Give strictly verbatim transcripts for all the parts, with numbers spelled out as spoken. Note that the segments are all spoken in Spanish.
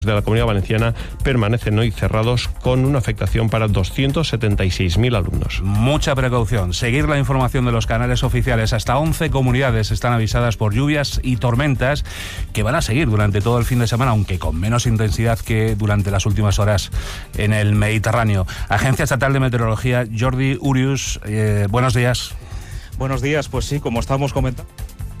de la Comunidad Valenciana permanecen hoy cerrados con una afectación para doscientos setenta y seis mil alumnos. Mucha precaución. Seguir la información de los canales oficiales. Hasta once comunidades están avisadas por lluvias y tormentas que van a seguir durante todo el fin de semana, aunque con menos intensidad que durante las últimas horas en el Mediterráneo. Agencia Estatal de Meteorología, Jordi Urius, eh, buenos días. Buenos días, pues sí, como estábamos comentando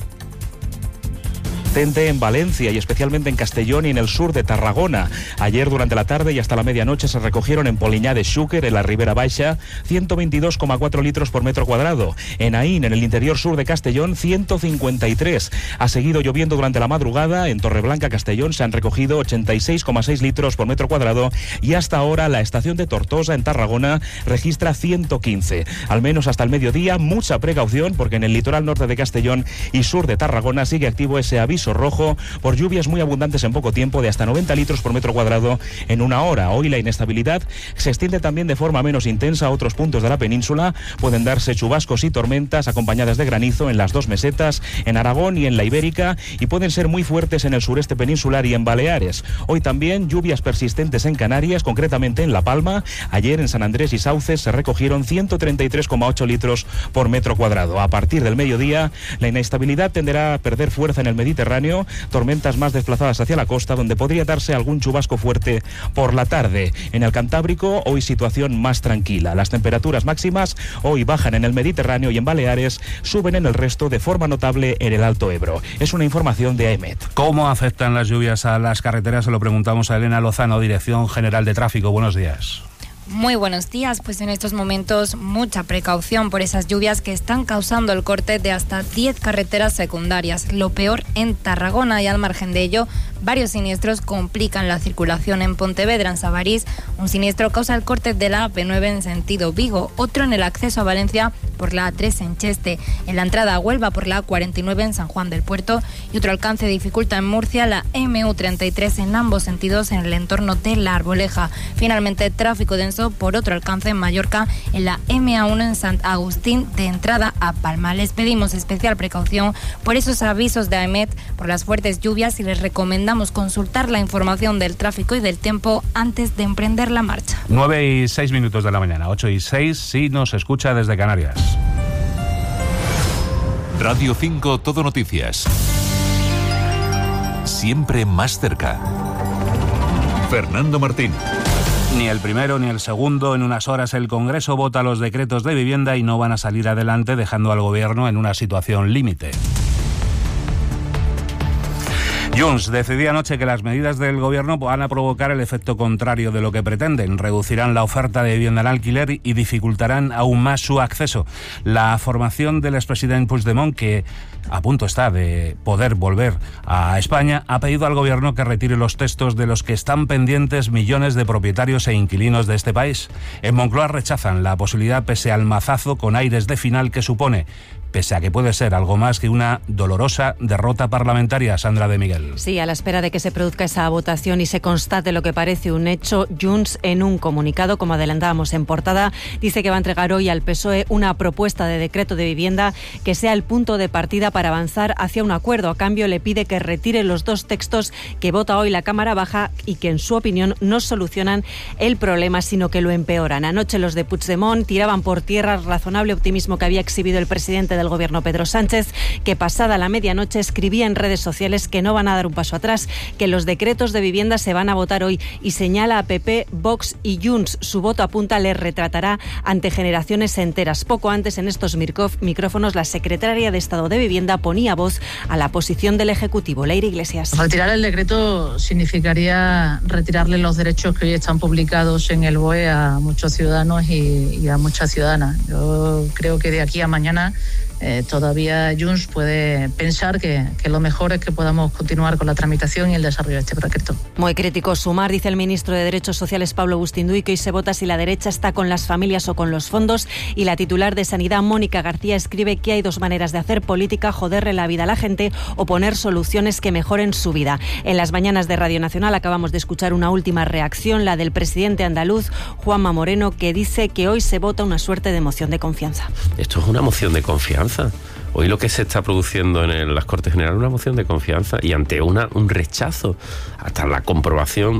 en Valencia y especialmente en Castellón y en el sur de Tarragona. Ayer durante la tarde y hasta la medianoche se recogieron en Poliñá de Xúquer, en la Ribera Baixa, ciento veintidós coma cuatro litros por metro cuadrado. En Aín, en el interior sur de Castellón, ciento cincuenta y tres. Ha seguido lloviendo durante la madrugada. En Torreblanca, Castellón, se han recogido ochenta y seis coma seis litros por metro cuadrado y hasta ahora la estación de Tortosa, en Tarragona, registra ciento quince. Al menos hasta el mediodía, mucha precaución porque en el litoral norte de Castellón y sur de Tarragona sigue activo ese aviso rojo por lluvias muy abundantes en poco tiempo de hasta noventa litros por metro cuadrado en una hora. Hoy la inestabilidad se extiende también de forma menos intensa a otros puntos de la península. Pueden darse chubascos y tormentas acompañadas de granizo en las dos mesetas, en Aragón y en la Ibérica, y pueden ser muy fuertes en el sureste peninsular y en Baleares. Hoy también lluvias persistentes en Canarias, concretamente en La Palma. Ayer en San Andrés y Sauces se recogieron ciento treinta y tres coma ocho litros por metro cuadrado. A partir del mediodía, la inestabilidad tenderá a perder fuerza en el Mediterráneo, tormentas más desplazadas hacia la costa, donde podría darse algún chubasco fuerte por la tarde. En el Cantábrico, hoy situación más tranquila. Las temperaturas máximas hoy bajan en el Mediterráneo y en Baleares, suben en el resto de forma notable en el Alto Ebro. Es una información de AEMET. ¿Cómo afectan las lluvias a las carreteras? Se lo preguntamos a Elena Lozano, Dirección General de Tráfico. Buenos días. Muy buenos días, pues en estos momentos mucha precaución por esas lluvias que están causando el corte de hasta diez carreteras secundarias. Lo peor en Tarragona, y al margen de ello, varios siniestros complican la circulación en Pontevedra, en Sabarís. Un siniestro causa el corte de la A P nueve en sentido Vigo, otro en el acceso a Valencia por la A tres en Cheste, en la entrada a Huelva por la A cuarenta y nueve en San Juan del Puerto, y otro alcance dificulta en Murcia la M U treinta y tres en ambos sentidos en el entorno de La Arboleja. Finalmente, tráfico denso por otro alcance en Mallorca en la M A uno en Sant Agustín de entrada a Palma. Les pedimos especial precaución por esos avisos de AEMET por las fuertes lluvias y les recomendamos consultar la información del tráfico y del tiempo antes de emprender la marcha. nueve y seis minutos de la mañana, ocho y seis si nos escucha desde Canarias. Radio cinco Todo Noticias. Siempre más cerca. Fernando Martín. Ni el primero ni el segundo. En unas horas el Congreso vota los decretos de vivienda y no van a salir adelante, dejando al Gobierno en una situación límite. Junts decidía anoche que las medidas del Gobierno van a provocar el efecto contrario de lo que pretenden. Reducirán la oferta de vivienda en alquiler y dificultarán aún más su acceso. La formación del expresidente Puigdemont, que a punto está de poder volver a España, ha pedido al Gobierno que retire los textos de los que están pendientes millones de propietarios e inquilinos de este país. En Moncloa rechazan la posibilidad, pese al mazazo con aires de final que supone, pese a que puede ser algo más que una dolorosa derrota parlamentaria. Sandra de Miguel. Sí, a la espera de que se produzca esa votación y se constate lo que parece un hecho, Junts, en un comunicado, como adelantábamos en portada, dice que va a entregar hoy al P S O E una propuesta de decreto de vivienda que sea el punto de partida para avanzar hacia un acuerdo. A cambio, le pide que retire los dos textos que vota hoy la Cámara Baja y que, en su opinión, no solucionan el problema, sino que lo empeoran. Anoche los de Puigdemont tiraban por tierra el razonable optimismo que había exhibido el presidente de del Gobierno, Pedro Sánchez, que pasada la medianoche escribía en redes sociales que no van a dar un paso atrás, que los decretos de vivienda se van a votar hoy, y señala a P P, Vox y Junts. Su voto, apunta, les retratará ante generaciones enteras. Poco antes, en estos micrófonos, la secretaria de Estado de Vivienda ponía voz a la posición del Ejecutivo. Leire Iglesias. Retirar el decreto significaría retirarle los derechos que hoy están publicados en el B O E a muchos ciudadanos y, y a muchas ciudadanas. Yo creo que de aquí a mañana Eh, todavía Junts puede pensar que, que lo mejor es que podamos continuar con la tramitación y el desarrollo de este decreto. Muy crítico Sumar, dice el ministro de Derechos Sociales Pablo Bustinduy, que hoy se vota si la derecha está con las familias o con los fondos, y la titular de Sanidad, Mónica García, escribe que hay dos maneras de hacer política: joderle la vida a la gente o poner soluciones que mejoren su vida. En las mañanas de Radio Nacional acabamos de escuchar una última reacción, la del presidente andaluz, Juanma Moreno, que dice que hoy se vota una suerte de moción de confianza. Esto es una moción de confianza. Hoy lo que se está produciendo en el, las Cortes Generales es una moción de confianza y ante una un rechazo, hasta la comprobación